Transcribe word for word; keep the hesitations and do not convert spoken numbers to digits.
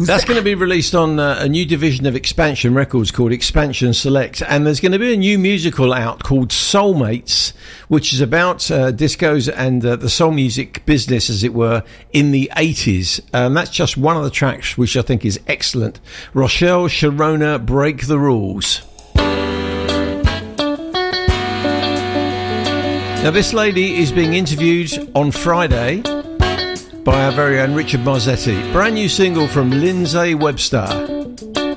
That's going to be released on uh, a new division of Expansion Records called Expansion Select, and there's going to be a new musical out called Soulmates, which is about uh, discos and uh, the soul music business, as it were, in the eighties. And that's just one of the tracks, which I think is excellent. Rochelle Sharona, Break the Rules. Now, this lady is being interviewed on Friday by our very own Richard Marzetti. Brand new single from Lindsay Webster.